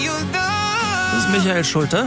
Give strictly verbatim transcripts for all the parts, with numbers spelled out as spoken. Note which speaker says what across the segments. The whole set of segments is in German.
Speaker 1: Das ist Michael Schulte.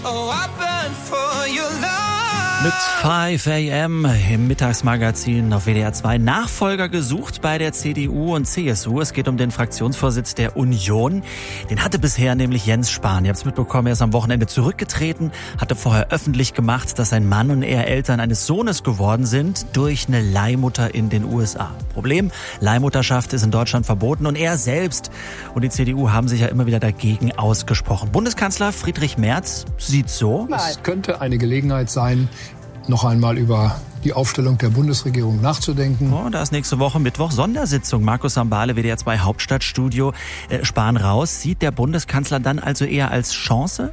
Speaker 1: Mit fünf a m im Mittagsmagazin auf W D R zwei. Nachfolger gesucht bei der C D U und C S U. Es geht um den Fraktionsvorsitz der Union. Den hatte bisher nämlich Jens Spahn. Ihr habt es mitbekommen, er ist am Wochenende zurückgetreten, hatte vorher öffentlich gemacht, dass sein Mann und er Eltern eines Sohnes geworden sind durch eine Leihmutter in den U S A. Problem, Leihmutterschaft ist in Deutschland verboten und er selbst und die C D U haben sich ja immer wieder dagegen ausgesprochen. Bundeskanzler Friedrich Merz sieht so:
Speaker 2: Es könnte eine Gelegenheit sein, noch einmal über die Aufstellung der Bundesregierung nachzudenken.
Speaker 1: Oh, da ist nächste Woche Mittwoch Sondersitzung. Markus Sambale, W D R zwei Hauptstadtstudio. Äh, Spahn raus. Sieht der Bundeskanzler dann also eher als Chance?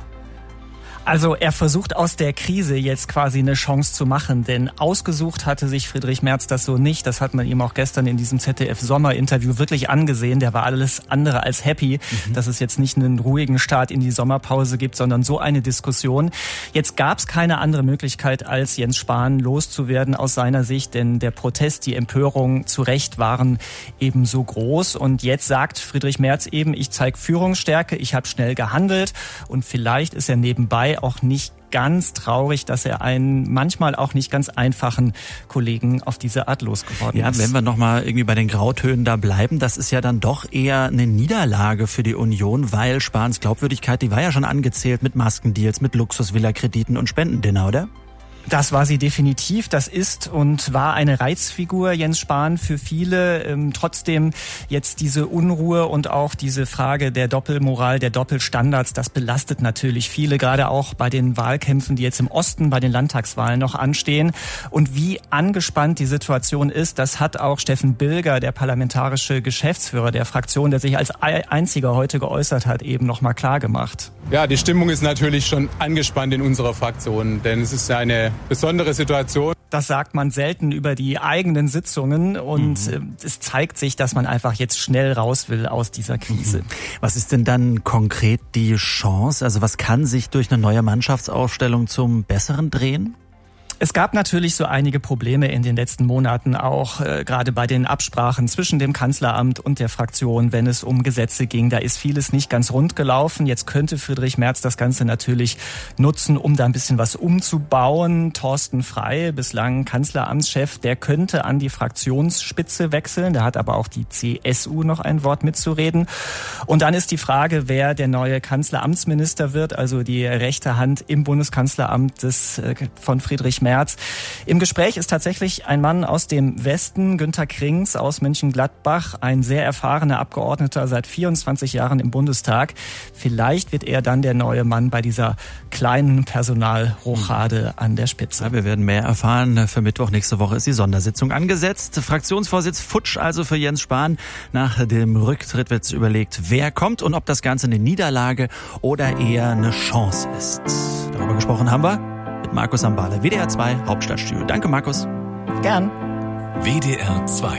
Speaker 3: Also er versucht aus der Krise jetzt quasi eine Chance zu machen, denn ausgesucht hatte sich Friedrich Merz das so nicht. Das hat man ihm auch gestern in diesem Z D F-Sommerinterview wirklich angesehen. Der war alles andere als happy, mhm. dass es jetzt nicht einen ruhigen Start in die Sommerpause gibt, sondern so eine Diskussion. Jetzt gab es keine andere Möglichkeit, als Jens Spahn loszuwerden aus seiner Sicht, denn der Protest, die Empörung zu Recht waren eben so groß. Und jetzt sagt Friedrich Merz eben, ich zeige Führungsstärke, ich habe schnell gehandelt und vielleicht ist er nebenbei auch nicht ganz traurig, dass er einen manchmal auch nicht ganz einfachen Kollegen auf diese Art losgeworden
Speaker 1: ja, ist. Ja, wenn wir nochmal irgendwie bei den Grautönen da bleiben, das ist ja dann doch eher eine Niederlage für die Union, weil Spahns Glaubwürdigkeit, die war ja schon angezählt mit Maskendeals, mit Luxusvilla-Krediten und Spendendinner, oder?
Speaker 3: Das war sie definitiv. Das ist und war eine Reizfigur, Jens Spahn, für viele. Ähm, trotzdem jetzt diese Unruhe und auch diese Frage der Doppelmoral, der Doppelstandards, das belastet natürlich viele, gerade auch bei den Wahlkämpfen, die jetzt im Osten bei den Landtagswahlen noch anstehen. Und wie angespannt die Situation ist, das hat auch Steffen Bilger, der parlamentarische Geschäftsführer der Fraktion, der sich als einziger heute geäußert hat, eben noch mal klar gemacht.
Speaker 4: Ja, die Stimmung ist natürlich schon angespannt in unserer Fraktion, denn es ist eine besondere Situation.
Speaker 3: Das sagt man selten über die eigenen Sitzungen und mhm. es zeigt sich, dass man einfach jetzt schnell raus will aus dieser Krise. Mhm.
Speaker 1: Was ist denn dann konkret die Chance? Also was kann sich durch eine neue Mannschaftsaufstellung zum Besseren drehen?
Speaker 3: Es gab natürlich so einige Probleme in den letzten Monaten, auch äh, gerade bei den Absprachen zwischen dem Kanzleramt und der Fraktion, wenn es um Gesetze ging. Da ist vieles nicht ganz rund gelaufen. Jetzt könnte Friedrich Merz das Ganze natürlich nutzen, um da ein bisschen was umzubauen. Thorsten Frey, bislang Kanzleramtschef, der könnte an die Fraktionsspitze wechseln. Da hat aber auch die C S U noch ein Wort mitzureden. Und dann ist die Frage, wer der neue Kanzleramtsminister wird, also die rechte Hand im Bundeskanzleramt des, äh, von Friedrich Merz. Im Gespräch ist tatsächlich ein Mann aus dem Westen, Günter Krings aus Mönchengladbach, ein sehr erfahrener Abgeordneter seit vierundzwanzig Jahren im Bundestag. Vielleicht wird er dann der neue Mann bei dieser kleinen Personalrochade an der Spitze.
Speaker 1: Ja, wir werden mehr erfahren. Für Mittwoch nächste Woche ist die Sondersitzung angesetzt. Fraktionsvorsitz futsch also für Jens Spahn. Nach dem Rücktritt wird überlegt, wer kommt und ob das Ganze eine Niederlage oder eher eine Chance ist. Darüber gesprochen haben wir mit Markus Sambale, W D R zwei Hauptstadtstudio. Danke, Markus.
Speaker 3: Gern.
Speaker 5: W D R zwei